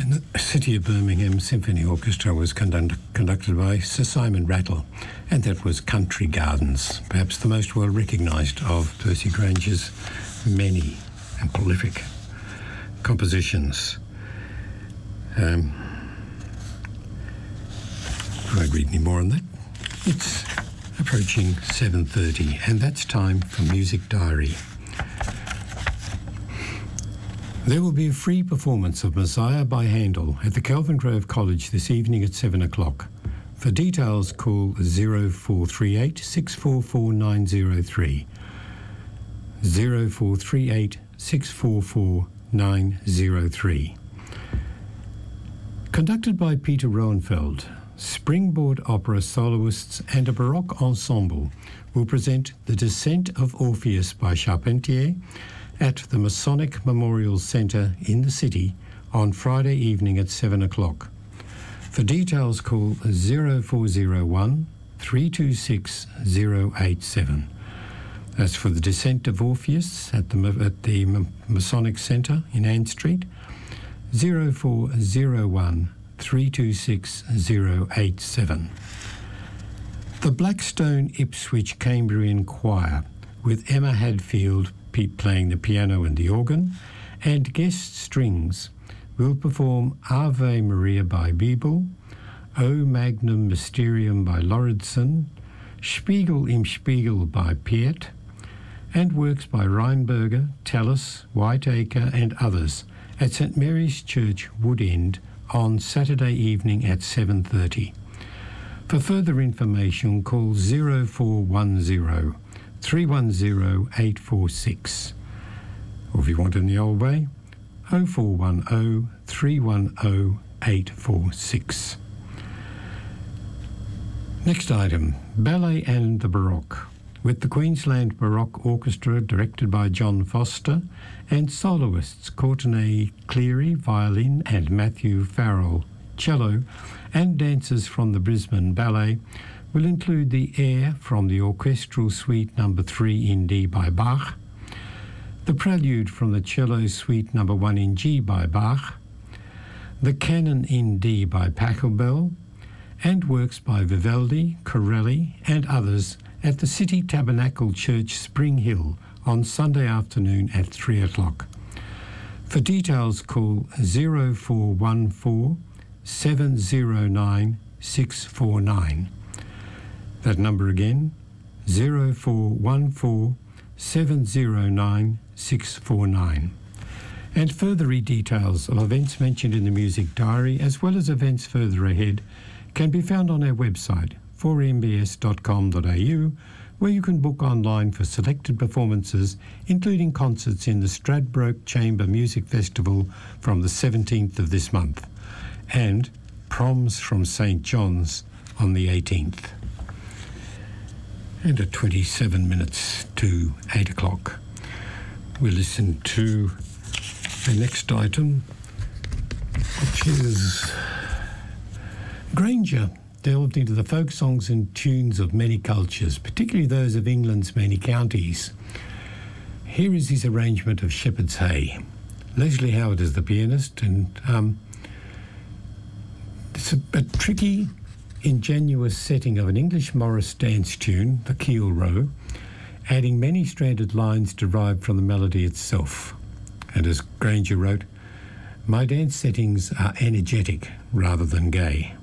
And the City of Birmingham Symphony Orchestra was conducted by Sir Simon Rattle, and that was Country Gardens, perhaps the most well recognised of Percy Granger's many and prolific compositions. I won't read any more on that. It's approaching 7:30, and that's time for Music Diary. There will be a free performance of Messiah by Handel at the Kelvin Grove College this evening at 7 o'clock. For details, call 0438 644 903. 0438 644 903. Conducted by Peter Roenfeld, Springboard Opera soloists and a Baroque ensemble will present The Descent of Orpheus by Charpentier at the Masonic Memorial Centre in the city on Friday evening at 7 o'clock. For details, call 0401 326 087. That's for The Descent of Orpheus at the Masonic Centre in Ann Street, 0401 326 087. The Blackstone Ipswich Cambrian Choir, with Emma Hadfield playing the piano and the organ, and guest strings, will perform Ave Maria by Biebel, O Magnum Mysterium by Lauridsen, Spiegel im Spiegel by Piet, and works by Reinberger, Tallis, Whiteacre and others at St Mary's Church, Woodend, on Saturday evening at 7:30. For further information, call 0410 310 846. Or if you want it in the old way, 0410 310 846. Next item, Ballet and the Baroque, with the Queensland Baroque Orchestra directed by John Foster and soloists Courtenay Cleary, violin, and Matthew Farrell, cello, and dancers from the Brisbane Ballet will include the air from the Orchestral Suite No. 3 in D by Bach, the prelude from the Cello Suite No. 1 in G by Bach, the Canon in D by Pachelbel, and works by Vivaldi, Corelli, and others at the City Tabernacle Church, Spring Hill, on Sunday afternoon at 3 o'clock. For details, call 0414 709 649. That number again, 0414 709 649. And further details of events mentioned in the Music Diary, as well as events further ahead, can be found on our website, 4mbs.com.au, where you can book online for selected performances, including concerts in the Stradbroke Chamber Music Festival from the 17th of this month, and Proms from St John's on the 18th. And at 27 minutes to 8 o'clock, we'll listen to the next item, which is Granger delved into the folk songs and tunes of many cultures, particularly those of England's many counties. Here is his arrangement of Shepherd's Hay. Leslie Howard is the pianist, and it's a tricky, ingenuous setting of an English Morris dance tune, the Keel Row, adding many stranded lines derived from the melody itself. And as Granger wrote, "My dance settings are energetic rather than gay."